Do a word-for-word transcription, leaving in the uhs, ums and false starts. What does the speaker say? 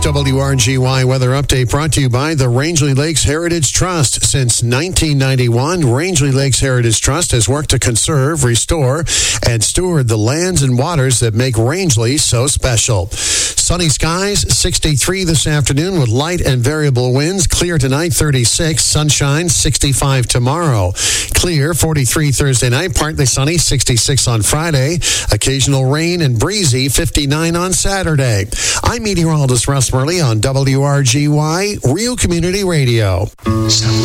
W R G Y weather update brought to you by the Rangeley Lakes Heritage Trust. Since nineteen ninety-one, Rangeley Lakes Heritage Trust has worked to conserve, restore, and steward the lands and waters that make Rangeley so special. Sunny skies, sixty-three this afternoon with light and variable winds. Clear tonight, thirty-six. Sunshine, sixty-five tomorrow. Clear, forty-three Thursday night. Partly sunny, sixty-six on Friday. Occasional rain and breezy, fifty-nine on Saturday. I'm meteorologist Russ Murley on W R G Y, Real Community Radio.